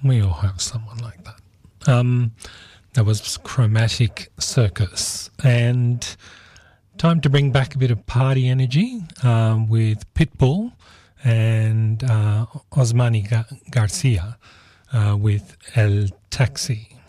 We all have someone like that. That was Chromatic Circus. And time to bring back a bit of party energy with Pitbull and Osmani Garcia with El Taxi.